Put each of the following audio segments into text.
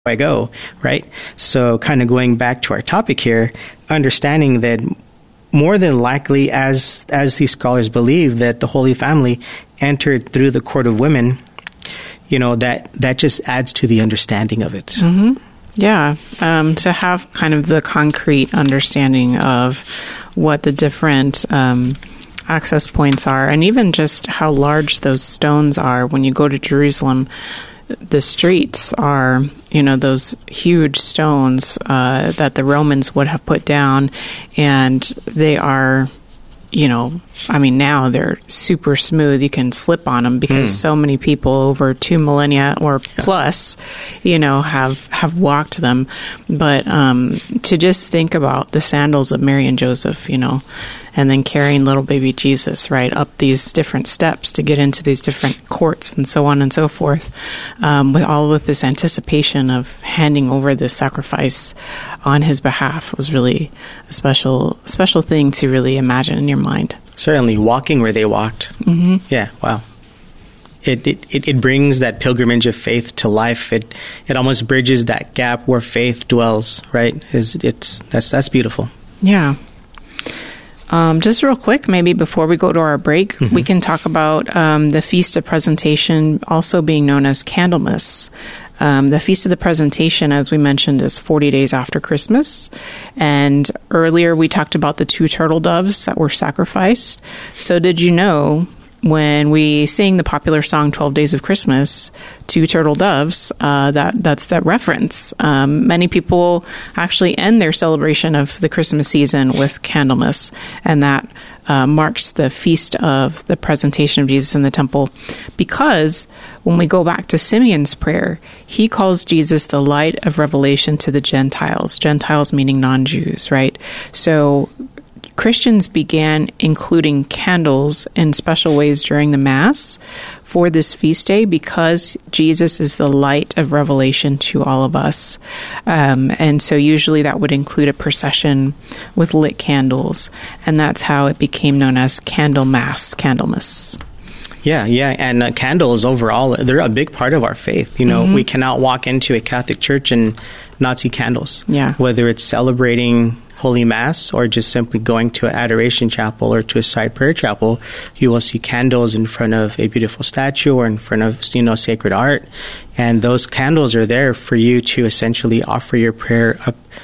I go, right? So kind of going back to our topic here, understanding that more than likely, as these scholars believe, that the Holy Family entered through the court of women, that just adds to the understanding of it. Mm-hmm. Yeah, to have kind of the concrete understanding of what the different access points are, and even just how large those stones are. When you go to Jerusalem, the streets are, those huge stones that the Romans would have put down, and they are, now they're super smooth. You can slip on them because so many people over 2 millennia or plus, have walked them. But to just think about the sandals of Mary and Joseph, and then carrying little baby Jesus, right, up these different steps to get into these different courts and so on and so forth, with this anticipation of handing over this sacrifice on his behalf was really a special thing to really imagine in your mind. Certainly, walking where they walked. Mm-hmm. Yeah, wow. It brings that pilgrimage of faith to life. It almost bridges that gap where faith dwells, right? That's beautiful. Yeah. Just real quick, maybe before we go to our break, we can talk about the Feast of Presentation, also being known as Candlemas. The Feast of the Presentation, as we mentioned, is 40 days after Christmas. And earlier we talked about the 2 turtle doves that were sacrificed. So did you know, when we sing the popular song 12 Days of Christmas, 2 turtle doves, that's that reference. Many people actually end their celebration of the Christmas season with Candlemas, and that marks the feast of the presentation of Jesus in the temple, because when we go back to Simeon's prayer, he calls Jesus the light of revelation to the Gentiles meaning non-Jews, right? So Christians began including candles in special ways during the Mass for this feast day because Jesus is the light of revelation to all of us. And so usually that would include a procession with lit candles, and that's how it became known as Candlemas. Yeah, and candles overall, they're a big part of our faith. We cannot walk into a Catholic church and not see candles. Yeah. Whether it's celebrating Holy Mass or just simply going to an adoration chapel or to a side prayer chapel, you will see candles in front of a beautiful statue or in front of sacred art, and those candles are there for you to essentially offer your prayer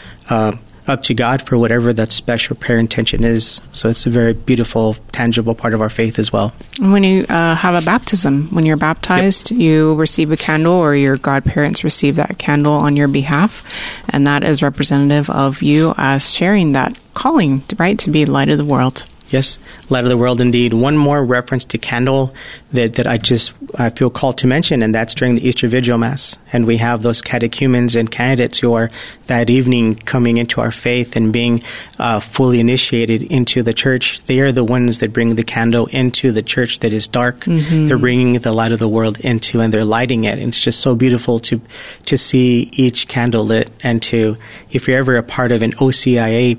up to God for whatever that special prayer intention is. So it's a very beautiful, tangible part of our faith as well. When you have a baptism, when you're baptized, you receive a candle, or your godparents receive that candle on your behalf, and that is representative of you as sharing that calling, right, to be light of the world. Yes, light of the world indeed. One more reference to candle that I feel called to mention, and that's during the Easter Vigil Mass. And we have those catechumens and candidates who are that evening coming into our faith and being fully initiated into the church. They are the ones that bring the candle into the church that is dark. Mm-hmm. They're bringing the light of the world into, and they're lighting it. And it's just so beautiful to see each candle lit, and if you're ever a part of an OCIA,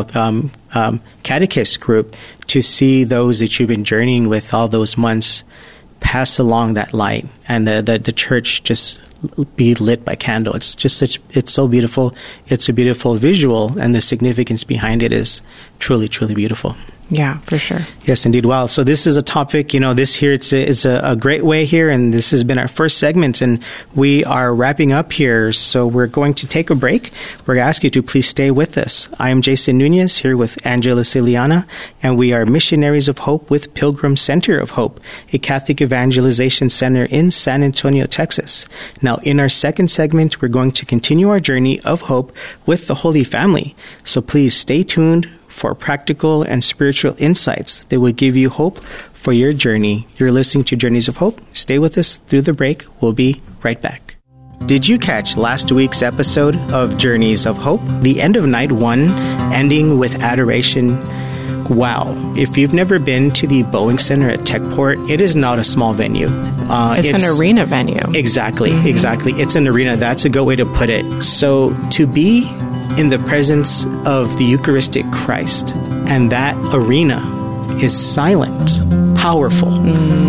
catechist group, to see those that you've been journeying with all those months pass along that light, and the church just be lit by candle. It's so beautiful. It's a beautiful visual, and the significance behind it is truly, truly beautiful. Yeah, for sure. Yes, indeed. Wow. So this is a topic, this here, it's a great way here, and this has been our first segment, and we are wrapping up here. So we're going to take a break. We're going to ask you to please stay with us. I am Jason Nunez here with Angela Ciliana, and we are Missionaries of Hope with Pilgrim Center of Hope, a Catholic evangelization center in San Antonio, Texas. Now, in our second segment, we're going to continue our journey of hope with the Holy Family. So please stay tuned for practical and spiritual insights that will give you hope for your journey. You're listening to Journeys of Hope. Stay with us through the break. We'll be right back. Did you catch last week's episode of Journeys of Hope? The end of night 1, ending with adoration. Wow. If you've never been to the Boeing Center at Techport, it is not a small venue. It's an arena venue. Exactly. It's an arena. That's a good way to put it. So to be in the presence of the Eucharistic Christ, and that arena is silent, powerful,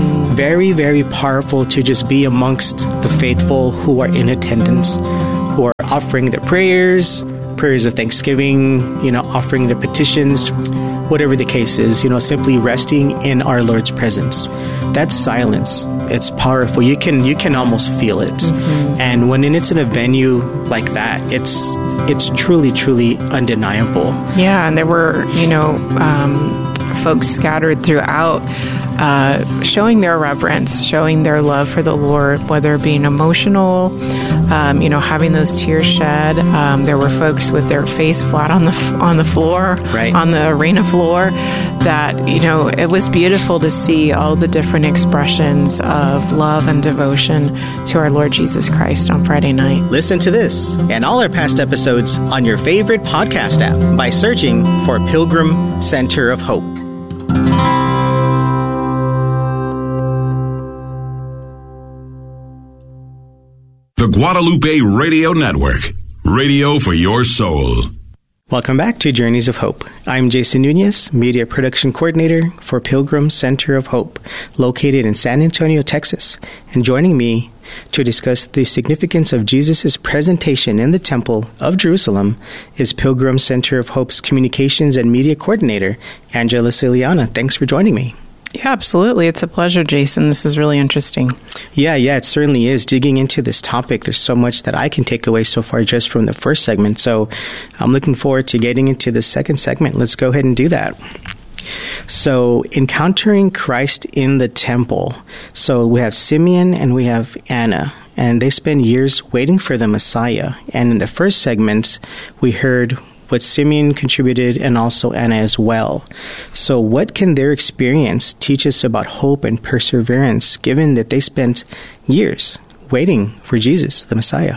very, very powerful, to just be amongst the faithful who are in attendance, offering their prayers of thanksgiving, offering their petitions, whatever the case is, simply resting in our Lord's presence. That's silence. It's powerful. You can almost feel it. Mm-hmm. And when it's in a venue like that, it's truly, truly undeniable. Yeah, and there were, folks scattered throughout, showing their reverence, showing their love for the Lord, whether being emotional, having those tears shed. There were folks with their face flat on the floor, right, on the arena floor. That it was beautiful to see all the different expressions of love and devotion to our Lord Jesus Christ on Friday night. Listen to this and all our past episodes on your favorite podcast app by searching for Pilgrim Center of Hope. The Guadalupe Radio Network, radio for your soul. Welcome back to Journeys of Hope. I'm Jason Nunez, Media Production Coordinator for Pilgrim Center of Hope, located in San Antonio, Texas. And joining me to discuss the significance of Jesus' presentation in the Temple of Jerusalem is Pilgrim Center of Hope's Communications and Media Coordinator, Angela Ciliana. Thanks for joining me. Yeah, absolutely. It's a pleasure, Jason. This is really interesting. Yeah, it certainly is. Digging into this topic, there's so much that I can take away so far just from the first segment. So I'm looking forward to getting into the second segment. Let's go ahead and do that. So, encountering Christ in the temple. So we have Simeon and we have Anna, and they spend years waiting for the Messiah. And in the first segment, we heard what Simeon contributed and also Anna as well. So what can their experience teach us about hope and perseverance, given that they spent years waiting for Jesus, the Messiah?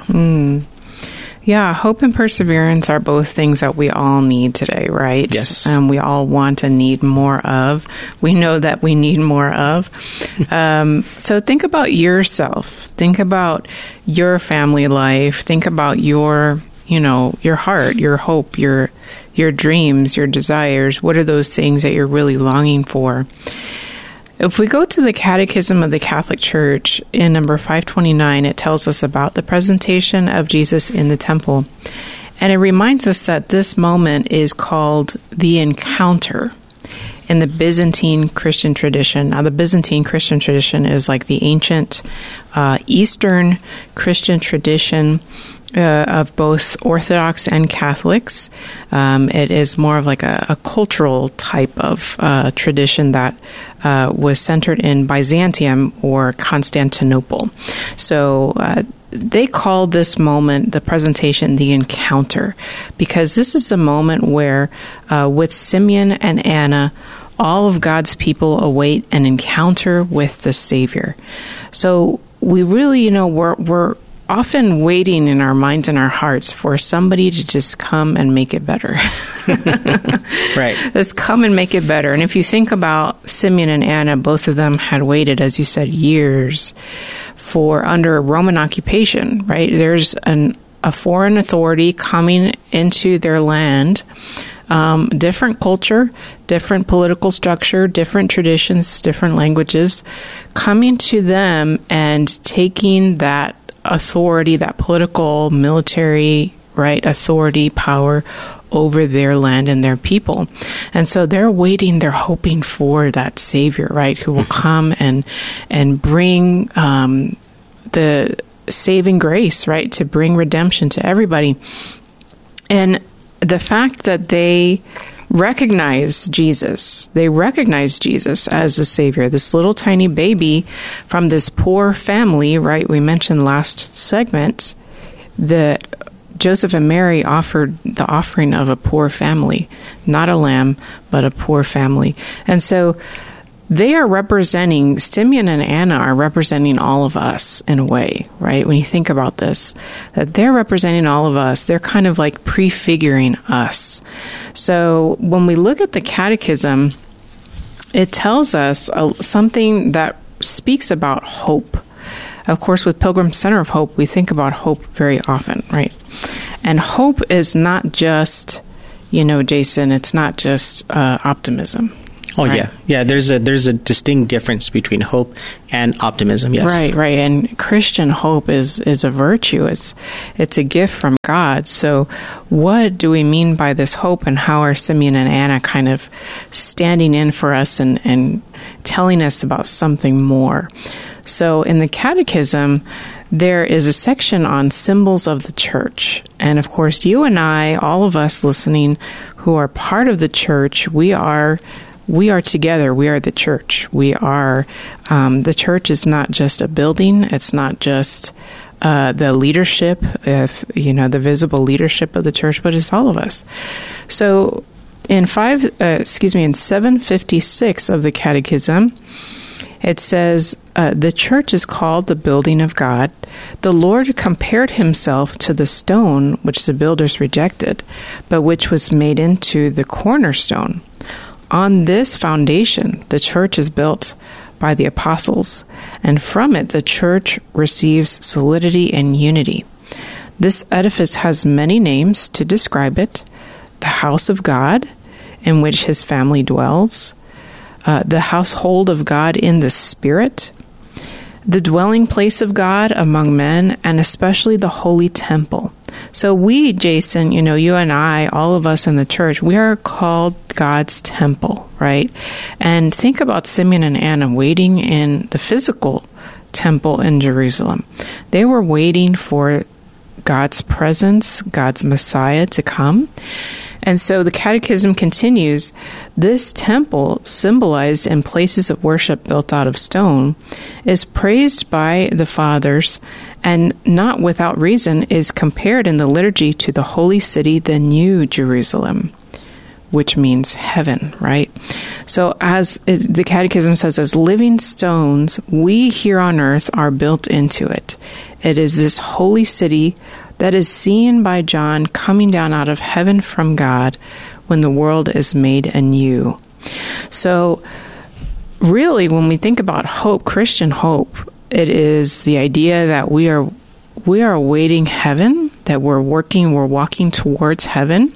Yeah, hope and perseverance are both things that we all need today, right? Yes. We all want and need more of. We know that we need more of. So think about yourself. Think about your family life. Think about your heart, your hope, your dreams, your desires. What are those things that you're really longing for? If we go to the Catechism of the Catholic Church in number 529, it tells us about the presentation of Jesus in the temple. And it reminds us that this moment is called the encounter in the Byzantine Christian tradition. Now, the Byzantine Christian tradition is like the ancient Eastern Christian tradition of both Orthodox and Catholics. It is more of like a cultural type of tradition that was centered in Byzantium or Constantinople. So they call this moment, the presentation, the encounter, because this is a moment where with Simeon and Anna, all of God's people await an encounter with the Savior. So we really, we're often waiting in our minds and our hearts for somebody to just come and make it better. Right. Just come and make it better. And if you think about Simeon and Anna, both of them had waited, as you said, years for under Roman occupation, right? There's a foreign authority coming into their land, different culture, different political structure, different traditions, different languages, coming to them and taking that authority, that political, military, right, authority, power over their land and their people. And so they're waiting, they're hoping for that Savior, right, who will come and bring the saving grace, right, to bring redemption to everybody. And the fact that they recognize Jesus as a Savior, this little tiny baby from this poor family, right? We mentioned last segment that Joseph and Mary offered the offering of a poor family, not a lamb, but a poor family. And so they are representing, Simeon and Anna are representing all of us in a way, right? When you think about this, that they're representing all of us, they're kind of like prefiguring us. So when we look at the Catechism, it tells us something that speaks about hope. Of course, with Pilgrim Center of Hope, we think about hope very often, right? And hope is not just, Jason, it's not just optimism. Oh, right? yeah. There's a distinct difference between hope and optimism. Yes, Right. And Christian hope is a virtue. It's a gift from God. So, what do we mean by this hope, and how are Simeon and Anna kind of standing in for us and telling us about something more? So, in the Catechism, there is a section on symbols of the church. And of course, you and I, all of us listening who are part of the church, we are together. We are the church. We are, the church is not just a building. It's not just the leadership, the visible leadership of the church, but it's all of us. So in 756 of the Catechism, it says, the church is called the building of God. The Lord compared himself to the stone which the builders rejected, but which was made into the cornerstone. On this foundation, the church is built by the apostles, and from it the church receives solidity and unity. This edifice has many names to describe it: the house of God, in which his family dwells, the household of God in the Spirit, the dwelling place of God among men, and especially the holy temple. So we, Jason, you and I, all of us in the church, we are called God's temple, right? And think about Simeon and Anna waiting in the physical temple in Jerusalem. They were waiting for God's presence, God's Messiah to come. And so the Catechism continues, this temple, symbolized in places of worship built out of stone, is praised by the fathers, and not without reason is compared in the liturgy to the holy city, the New Jerusalem, which means heaven, right? So as the Catechism says, as living stones, we here on earth are built into it. It is this holy city that is seen by John coming down out of heaven from God when the world is made anew. So really, when we think about hope, Christian hope, it is the idea that we are awaiting heaven, that we're walking towards heaven,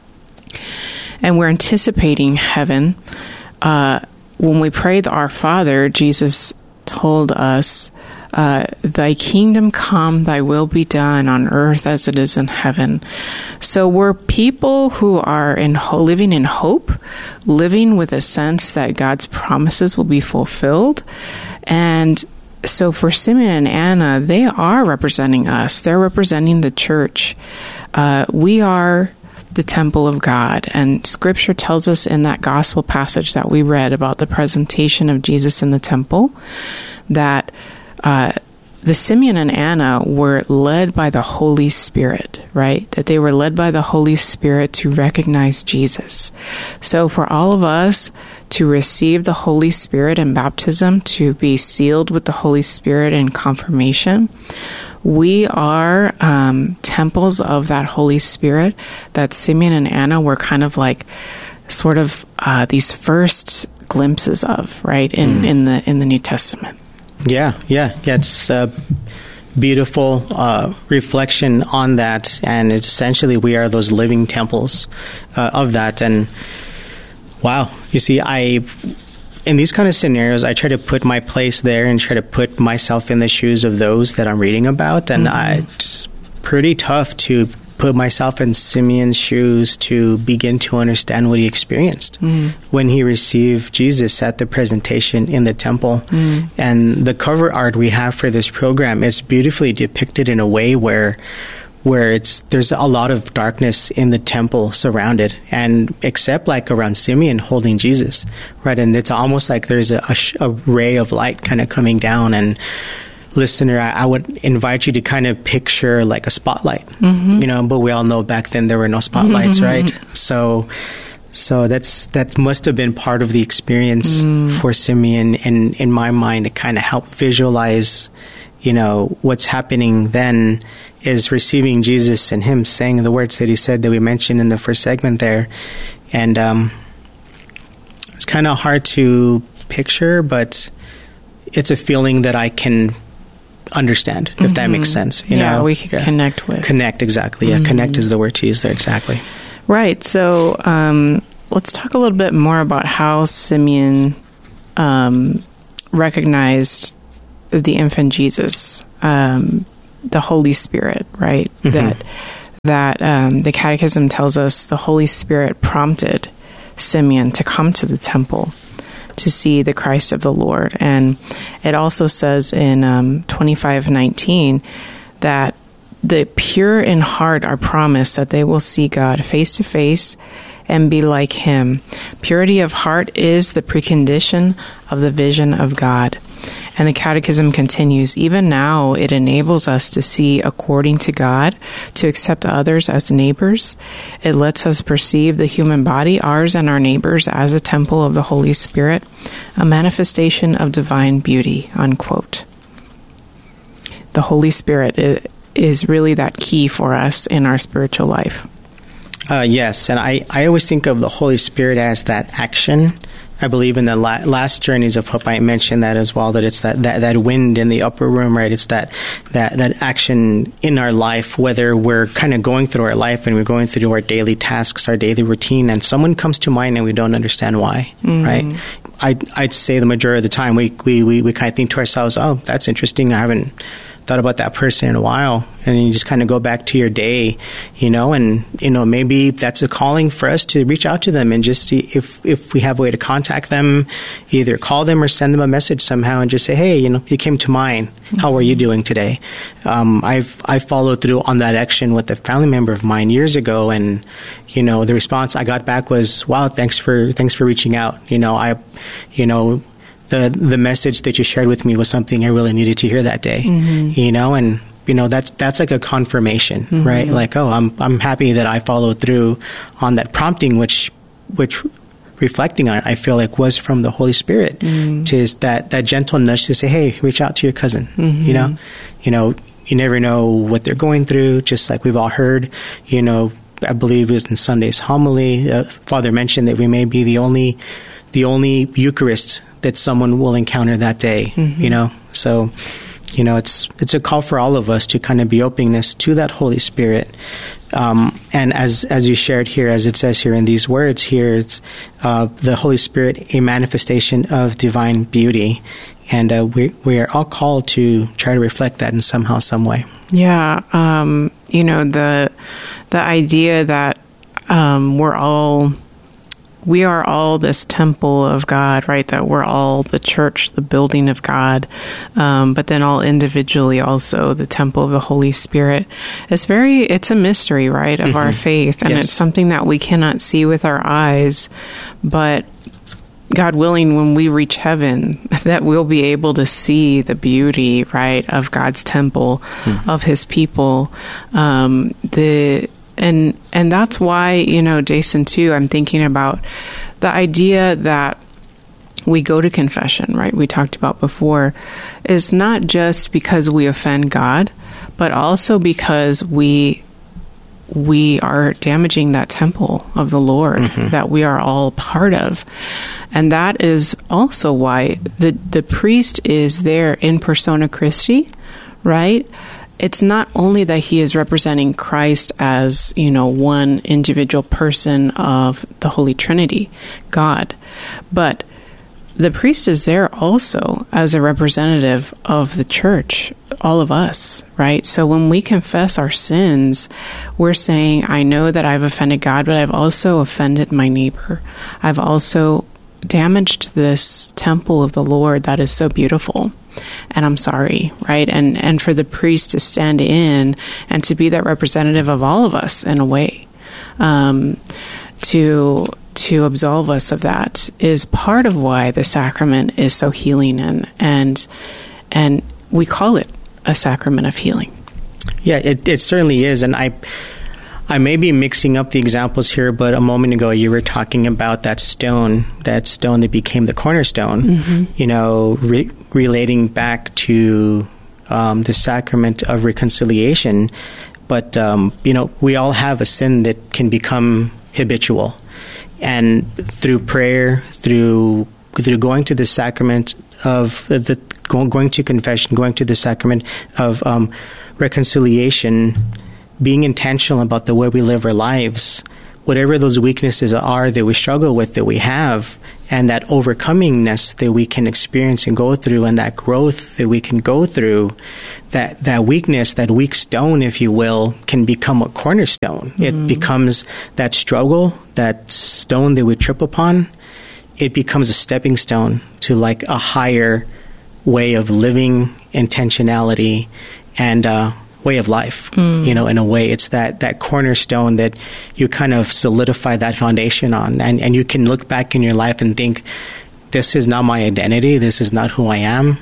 and we're anticipating heaven. When we pray the Our Father, Jesus told us, thy kingdom come, thy will be done on earth as it is in heaven. So we're people who are living in hope, living with a sense that God's promises will be fulfilled. And so for Simeon and Anna, they are representing us. They're representing the church. We are the temple of God. And Scripture tells us in that gospel passage that we read about the presentation of Jesus in the temple, that the Simeon and Anna were led by the Holy Spirit, right? That they were led by the Holy Spirit to recognize Jesus. So for all of us to receive the Holy Spirit in baptism, to be sealed with the Holy Spirit in confirmation, we are temples of that Holy Spirit that Simeon and Anna were kind of like sort of these first glimpses of, right, in the New Testament. Yeah. It's a beautiful reflection on that, and it's essentially we are those living temples of that. And wow, you see, in these kind of scenarios, I try to put my place there and try to put myself in the shoes of those that I'm reading about, and it's pretty tough to put myself in Simeon's shoes to begin to understand what he experienced when he received Jesus at the presentation in the temple. And the cover art we have for this program is beautifully depicted in a way where there's a lot of darkness in the temple surrounded, and except like around Simeon holding Jesus, right? And it's almost like there's a ray of light kind of coming down. And listener, I would invite you to kind of picture like a spotlight, but we all know back then there were no spotlights, right? So that must have been part of the experience for Simeon, and in my mind, it kind of helped visualize, what's happening then is receiving Jesus and him saying the words that he said that we mentioned in the first segment there. And it's kind of hard to picture, but it's a feeling that I can understand, if that makes sense. We can connect with. Connect, exactly. Yeah, connect is the word to use there, exactly. Right. So let's talk a little bit more about how Simeon recognized the infant Jesus, the Holy Spirit, right? Mm-hmm. That the Catechism tells us the Holy Spirit prompted Simeon to come to the temple to see the Christ of the Lord. And it also says in 25:19 that the pure in heart are promised that they will see God face to face and be like him. Purity of heart is the precondition of the vision of God. And the Catechism continues, even now it enables us to see according to God, to accept others as neighbors. It lets us perceive the human body, ours and our neighbors, as a temple of the Holy Spirit, a manifestation of divine beauty, unquote. The Holy Spirit is really that key for us in our spiritual life. Yes, and I always think of the Holy Spirit as that action. I believe in the last Journeys of Hope, I mentioned that as well, that it's that wind in the upper room, right? It's that action in our life, whether we're kind of going through our life and we're going through our daily tasks, our daily routine, and someone comes to mind and we don't understand why, right? I'd say the majority of the time we kind of think to ourselves, oh, that's interesting. I haven't thought about that person in a while. And you just kind of go back to your day, and, maybe that's a calling for us to reach out to them and just see if we have a way to contact them, either call them or send them a message somehow and just say, hey, you came to mind. How are you doing today? I followed through on that action with a family member of mine years ago. And, the response I got back was, wow, thanks for reaching out. The message that you shared with me was something I really needed to hear that day, and that's like a confirmation, right? Like, oh, I'm happy that I followed through on that prompting, which reflecting on it, I feel like was from the Holy Spirit, to that gentle nudge to say, hey, reach out to your cousin, you never know what they're going through, just like we've all heard, I believe it was in Sunday's homily, Father mentioned that we may be the only Eucharist that someone will encounter that day, So, it's a call for all of us to kind of be openness to that Holy Spirit. And as you shared here, as it says here in these words here, it's the Holy Spirit, a manifestation of divine beauty. And we are all called to try to reflect that in somehow, some way. Yeah. The idea that we are all this temple of God, right? That we're all the church, the building of God, but then all individually also the temple of the Holy Spirit. It's a mystery, right, of our faith, and it's something that we cannot see with our eyes, but God willing, when we reach heaven, that we'll be able to see the beauty, right, of God's temple, of His people, And that's why, Jason, too, I'm thinking about the idea that we go to confession, right? We talked about before, is not just because we offend God, but also because we are damaging that temple of the Lord that we are all part of. And that is also why the priest is there in persona Christi, right? It's not only that he is representing Christ as, one individual person of the Holy Trinity, God, but the priest is there also as a representative of the church, all of us, right? So when we confess our sins, we're saying, I know that I've offended God, but I've also offended my neighbor. I've also damaged this temple of the Lord that is so beautiful. And I'm sorry, right? And for the priest to stand in and to be that representative of all of us in a way, to absolve us of that is part of why the sacrament is so healing, and we call it a sacrament of healing. Yeah, it certainly is, and I may be mixing up the examples here, but a moment ago you were talking about that stone that became the cornerstone, relating back to the sacrament of reconciliation. But, we all have a sin that can become habitual. And through prayer, through going to the sacrament of going to confession, going to the sacrament of reconciliation, being intentional about the way we live our lives, whatever those weaknesses are that we struggle with, that we have, and that overcomingness that we can experience and go through, and that growth that we can go through, that weakness, that weak stone, if you will, can become a cornerstone. Mm-hmm. It becomes that struggle, that stone that we trip upon. It becomes a stepping stone to like a higher way of living, intentionality, and way of life. In a way, it's that cornerstone that you kind of solidify that foundation on, and you can look back in your life and think, this is not my identity, this is not who I am,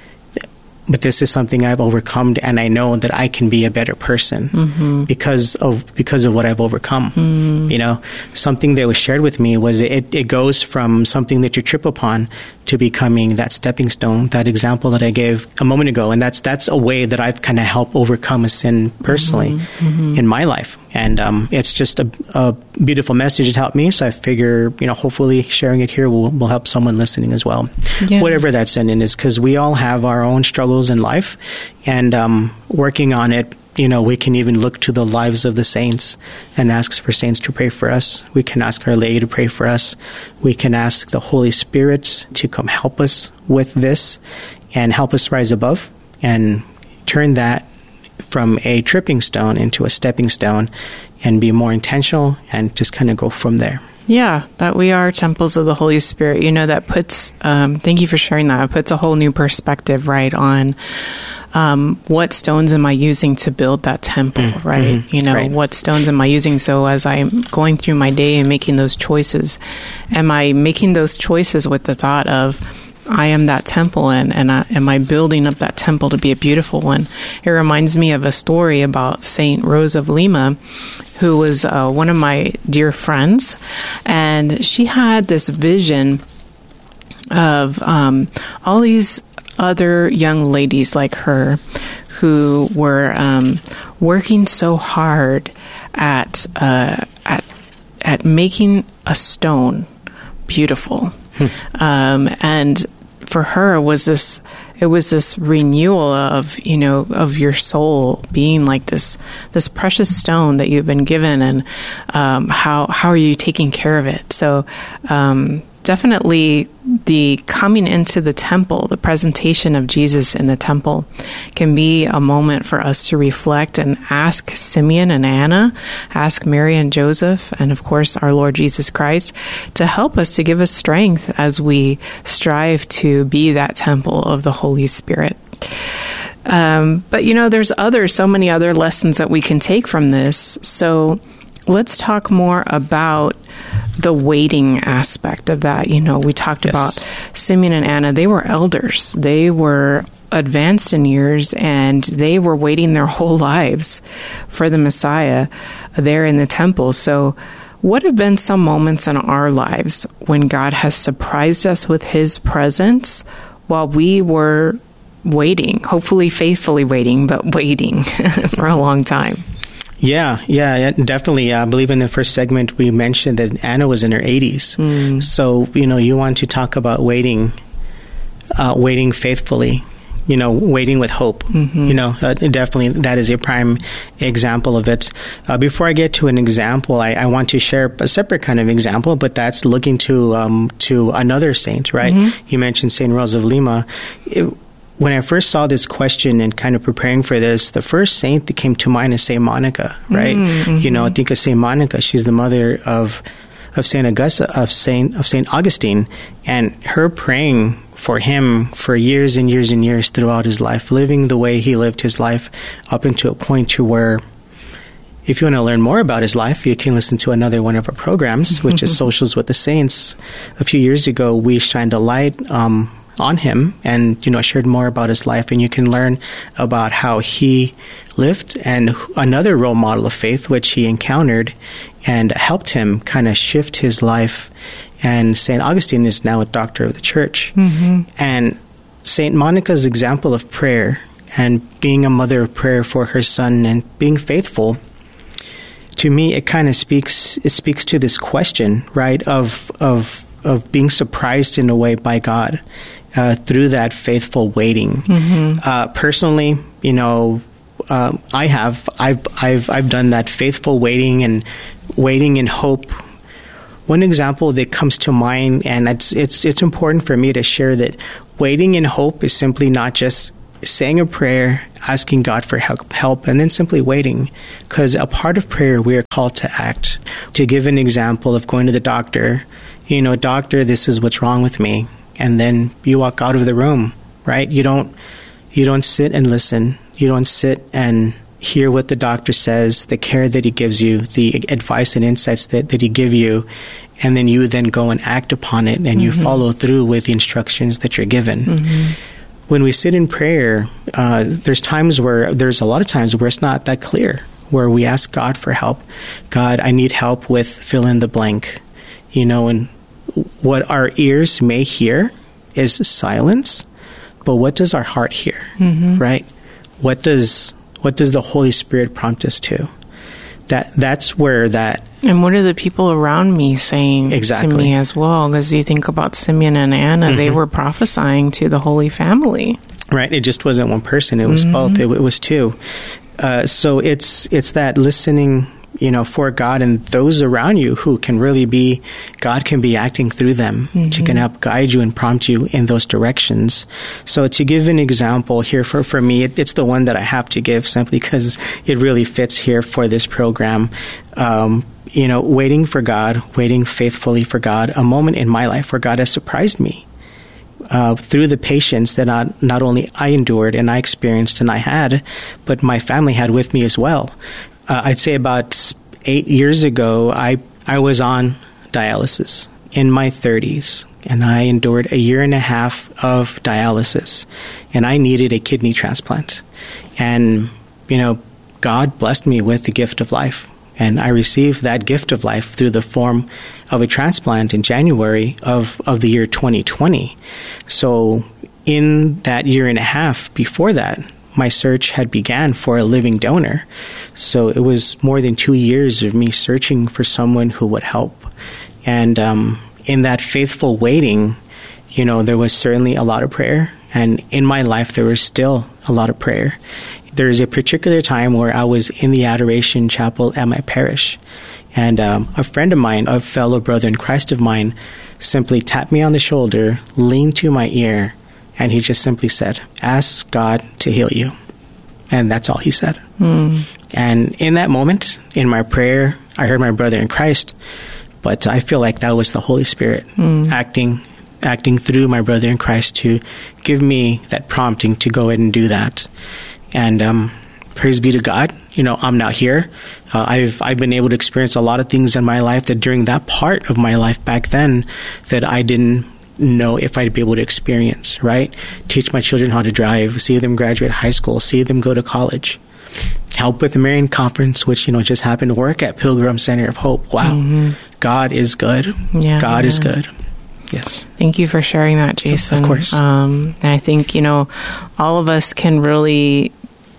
but this is something I've overcome, and I know that I can be a better person because of what I've overcome. Something that was shared with me was it goes from something that you trip upon to becoming that stepping stone, that example that I gave a moment ago. And that's a way that I've kind of helped overcome a sin personally in my life. And it's just a beautiful message. It helped me. So I figure, hopefully sharing it here will help someone listening as well. Yeah. Whatever that sin is, because we all have our own struggles in life, and working on it. We can even look to the lives of the saints and ask for saints to pray for us. We can ask Our Lady to pray for us. We can ask the Holy Spirit to come help us with this and help us rise above and turn that from a tripping stone into a stepping stone and be more intentional and just kind of go from there. Yeah, that we are temples of the Holy Spirit. That puts, thank you for sharing that. It puts a whole new perspective, right, on what stones am I using to build that temple, right? Right. What stones am I using? So as I'm going through my day and making those choices, am I making those choices with the thought of, I am that temple, and am I building up that temple to be a beautiful one? It reminds me of a story about Saint Rose of Lima, who was one of my dear friends, and she had this vision of all these other young ladies like her who were working so hard at making a stone beautiful. And for her it was this renewal of your soul being like this precious stone that you've been given, and how are you taking care of it? So definitely the coming into the temple, the presentation of Jesus in the temple, can be a moment for us to reflect and ask Simeon and Anna, ask Mary and Joseph, and of course our Lord Jesus Christ to help us, to give us strength as we strive to be that temple of the Holy Spirit. But there's so many other lessons that we can take from this. So let's talk more about the waiting aspect of that. We talked about Simeon and Anna. They were elders. They were advanced in years, and they were waiting their whole lives for the Messiah there in the temple. So what have been some moments in our lives when God has surprised us with his presence while we were waiting, hopefully faithfully waiting, but waiting for a long time? Yeah, definitely. I believe in the first segment we mentioned that Anna was in her 80s. So, you want to talk about waiting faithfully, waiting with hope. Definitely that is a prime example of it. Before I get to an example, I want to share a separate kind of example, but that's looking to another saint, right? You mentioned Saint Rose of Lima. When I first saw this question and kind of preparing for this, the first saint that came to mind is Saint Monica, right? I think of Saint Monica. She's the mother of Saint Augustine, and her praying for him for years and years and years throughout his life, living the way he lived his life up into a point to where, if you want to learn more about his life, you can listen to another one of our programs, which is Socials with the Saints. A few years ago, we shined a light on him and shared more about his life, and you can learn about how he lived and another role model of faith which he encountered and helped him kind of shift his life. And St. Augustine is now a doctor of the church. And St. Monica's example of prayer and being a mother of prayer for her son and being faithful, to me it kind of speaks to this question, right, of being surprised in a way by God through that faithful waiting. Personally, I've done that faithful waiting, and waiting in hope, one example that comes to mind, and it's important for me to share, that waiting in hope is simply not just saying a prayer, asking God for help, and then simply waiting. Because a part of prayer, we are called to act. To give an example of going to the doctor, doctor, this is what's wrong with me, and then you walk out of the room, right? You don't sit and listen. You don't sit and hear what the doctor says, the care that he gives you, the advice and insights that he give you, and then you then go and act upon it, and you follow through with the instructions that you're given. When we sit in prayer, there's a lot of times where it's not that clear, where we ask God for help. God, I need help with fill in the blank. And what our ears may hear is silence, but what does our heart hear, right? What does the Holy Spirit prompt us to? That's where that... And what are the people around me saying exactly to me as well? Because you think about Simeon and Anna, they were prophesying to the Holy Family. Right. It just wasn't one person. It was both. It was two. So it's that listening, for God and those around you who can really be, God can be acting through them to can help guide you and prompt you in those directions. So to give an example here for me, it's the one that I have to give simply because it really fits here for this program. Waiting for God, waiting faithfully for God, a moment in my life where God has surprised me through the patience that not only I endured and I experienced and I had, but my family had with me as well. I'd say about 8 years ago, I was on dialysis in my 30s, and I endured 1.5 years of dialysis, and I needed a kidney transplant. And, God blessed me with the gift of life, and I received that gift of life through the form of a transplant in January of the year 2020. So in that 1.5 years before that, my search had began for a living donor. So it was more than 2 years of me searching for someone who would help. And in that faithful waiting, there was certainly a lot of prayer. And in my life, there was still a lot of prayer. There's a particular time where I was in the Adoration Chapel at my parish. And a friend of mine, a fellow brother in Christ of mine, simply tapped me on the shoulder, leaned to my ear, and he just simply said, ask God to heal you. And that's all he said. And in that moment, in my prayer, I heard my brother in Christ, but I feel like that was the Holy Spirit acting through my brother in Christ to give me that prompting to go ahead and do that. And praise be to God, I'm now here. I've been able to experience a lot of things in my life that during that part of my life back then that I didn't know if I'd be able to experience, right? Teach my children how to drive, see them graduate high school, see them go to college, help with the Marian Conference, which, just happened to work at Pilgrim Center of Hope. Wow. God is good. Yeah, God is good. Yes. Thank you for sharing that, Jason. Of course. And I think, all of us can really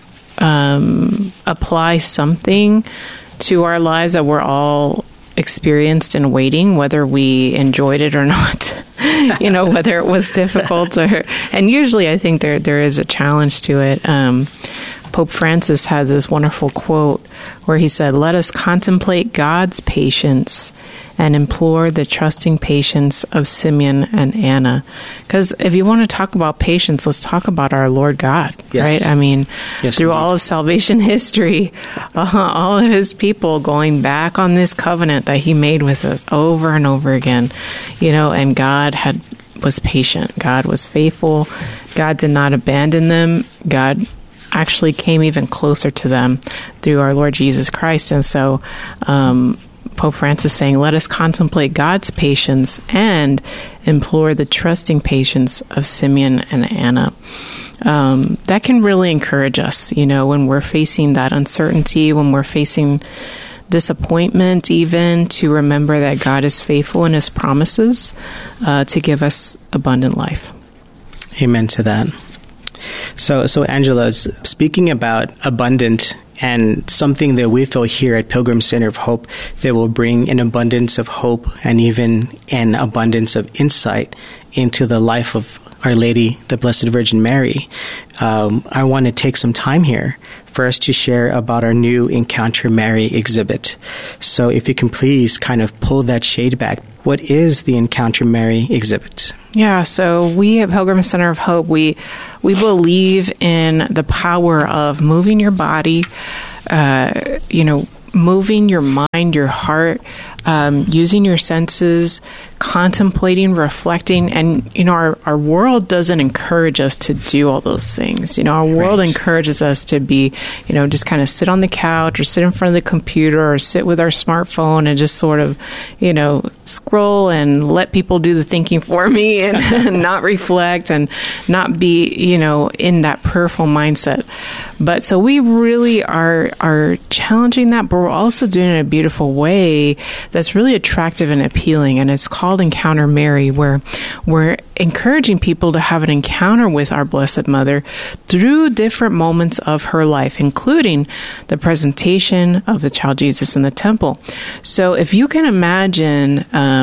apply something to our lives that we're all experienced in waiting, whether we enjoyed it or not. Whether it was difficult and usually I think there is a challenge to it. Pope Francis had this wonderful quote where he said, "Let us contemplate God's patience and implore the trusting patience of Simeon and Anna." Because if you want to talk about patience, let's talk about our Lord God, right? I mean, through all of salvation history, all of his people going back on this covenant that he made with us over and over again, and God was patient. God was faithful. God did not abandon them. God actually came even closer to them through our Lord Jesus Christ. And so Pope Francis saying, let us contemplate God's patience and implore the trusting patience of Simeon and Anna. That can really encourage us, when we're facing that uncertainty, when we're facing disappointment, even to remember that God is faithful in his promises to give us abundant life. Amen to that. So Angela, speaking about abundant and something that we feel here at Pilgrim Center of Hope that will bring an abundance of hope and even an abundance of insight into the life of Our Lady, the Blessed Virgin Mary, I want to take some time here for us to share about our new Encounter Mary exhibit. So if you can please kind of pull that shade back. What is the Encounter Mary exhibit? Yeah, so we at Pilgrim Center of Hope, we believe in the power of moving your body, moving your mind, your heart, using your senses, contemplating, reflecting. And, our world doesn't encourage us to do all those things. Our world encourages us to be, just kind of sit on the couch or sit in front of the computer or sit with our smartphone and just sort of, scroll and let people do the thinking for me and not reflect and not be, in that prayerful mindset. But so we really are challenging that, but we're also doing it in a beautiful way that's really attractive and appealing. And it's called Encounter Mary, where we're encouraging people to have an encounter with our Blessed Mother through different moments of her life, including the presentation of the child Jesus in the temple. So if you can imagine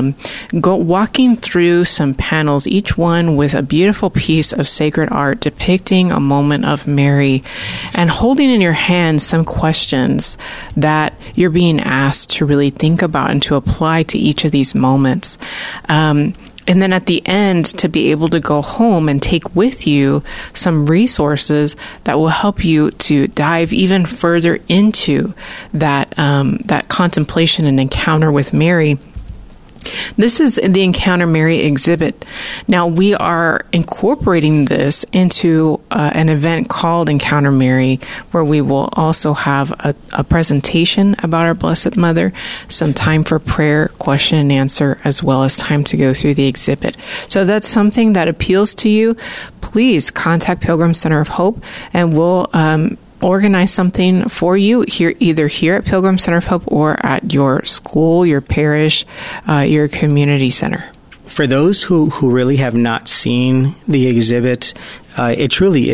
walking through some panels, each one with a beautiful piece of sacred art depicting a moment of Mary, and holding in your hand some questions that you're being asked to really think about and to apply to each of these moments. And then at the end, to be able to go home and take with you some resources that will help you to dive even further into that contemplation and encounter with Mary. This is the Encounter Mary exhibit. Now, we are incorporating this into an event called Encounter Mary, where we will also have a presentation about our Blessed Mother, some time for prayer, question and answer, as well as time to go through the exhibit. So if that's something that appeals to you, please contact Pilgrim Center of Hope, and we'll organize something for you either here at Pilgrim Center of Hope or at your school, your parish, your community center. For those who really have not seen the exhibit, it truly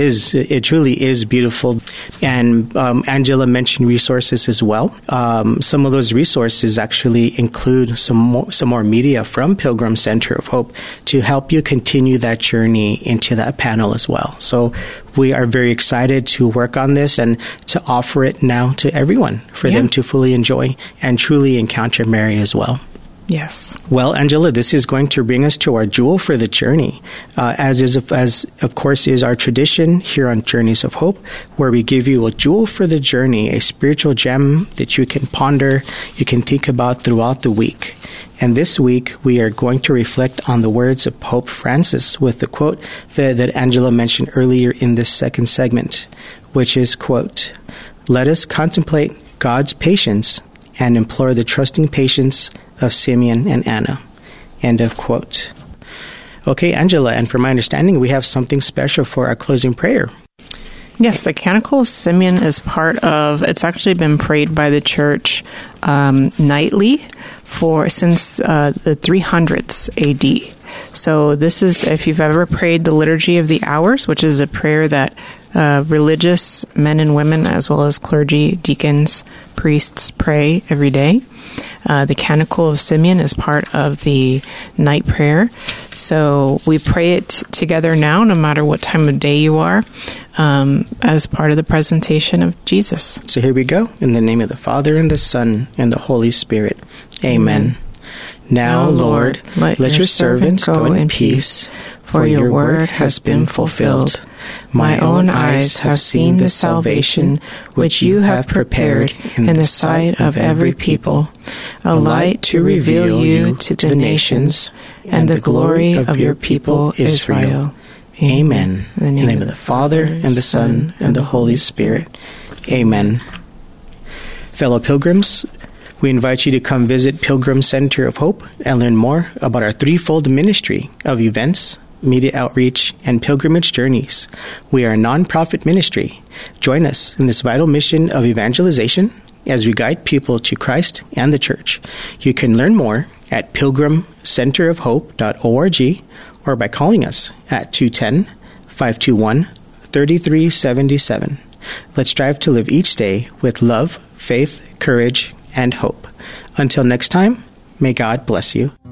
is beautiful. And Angela mentioned resources as well. Some of those resources actually include some more media from Pilgrim Center of Hope to help you continue that journey into that panel as well. So we are very excited to work on this and to offer it now to everyone for them to fully enjoy and truly encounter Mary as well. Yes. Well, Angela, this is going to bring us to our jewel for the journey, as of course is our tradition here on Journeys of Hope, where we give you a jewel for the journey, a spiritual gem that you can ponder, you can think about throughout the week. And this week, we are going to reflect on the words of Pope Francis with the quote that Angela mentioned earlier in this second segment, which is, quote, "Let us contemplate God's patience and implore the trusting patience of Simeon and Anna." End of quote. Okay, Angela, and from my understanding, we have something special for our closing prayer. Yes, the Canticle of Simeon is it's actually been prayed by the Church nightly since the 300s AD. So this is, if you've ever prayed the Liturgy of the Hours, which is a prayer that religious men and women, as well as clergy, deacons, priests, pray every day. The Canticle of Simeon is part of the night prayer. So we pray it together now, no matter what time of day you are, as part of the presentation of Jesus. So here we go. In the name of the Father, and the Son, and the Holy Spirit. Amen. Now, Lord, let your servant go in peace, for your word has been fulfilled. My own eyes have seen the salvation which you have prepared in the sight of every people, a light to reveal you to the nations, and the glory of your people Israel. Amen. In the name of the Father, and the Son, and the Holy Spirit. Amen. Fellow pilgrims, we invite you to come visit Pilgrim Center of Hope and learn more about our threefold ministry of events, media outreach, and pilgrimage journeys. We are a non-profit ministry. Join us in this vital mission of evangelization as we guide people to Christ and the Church. You can learn more at pilgrimcenterofhope.org or by calling us at 210-521-3377. Let's strive to live each day with love, faith, courage, and hope. Until next time, may God bless you.